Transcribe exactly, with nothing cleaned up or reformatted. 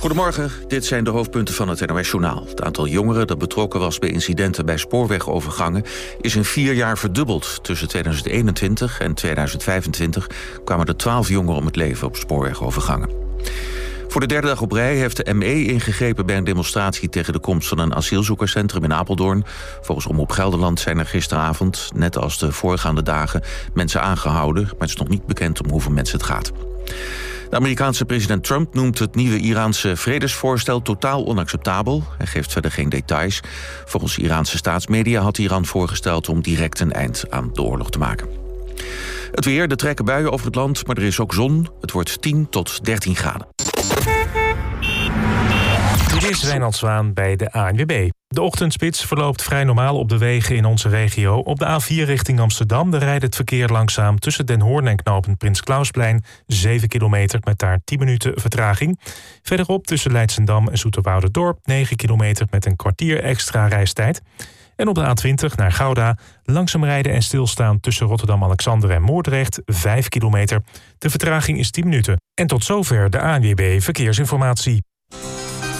Goedemorgen, dit zijn de hoofdpunten van het N O S-journaal. Het aantal jongeren dat betrokken was bij incidenten bij spoorwegovergangen is in vier jaar verdubbeld. Tussen tweeduizend eenentwintig en tweeduizend vijfentwintig kwamen er twaalf jongeren om het leven op spoorwegovergangen. Voor de derde dag op rij heeft de M E ingegrepen bij een demonstratie tegen de komst van een asielzoekerscentrum in Apeldoorn. Volgens Omroep Gelderland zijn er gisteravond, net als de voorgaande dagen, mensen aangehouden, maar het is nog niet bekend om hoeveel mensen het gaat. De Amerikaanse president Trump noemt het nieuwe Iraanse vredesvoorstel totaal onacceptabel. Hij geeft verder geen details. Volgens Iraanse staatsmedia had Iran voorgesteld om direct een eind aan de oorlog te maken. Het weer, er trekken buien over het land, maar er is ook zon. Het wordt tien tot dertien graden. Dit is Wijnald Zwaan bij de A N W B. De ochtendspits verloopt vrij normaal op de wegen in onze regio. Op de A vier richting Amsterdam rijdt het verkeer langzaam tussen Den Hoorn en knooppunt Prins Clausplein. zeven kilometer met daar tien minuten vertraging. Verderop tussen Leidschendam en Zoeterwouderdorp negen kilometer met een kwartier extra reistijd. En op de A twintig naar Gouda langzaam rijden en stilstaan tussen Rotterdam-Alexander en Moordrecht vijf kilometer. De vertraging is tien minuten. En tot zover de A N W B Verkeersinformatie.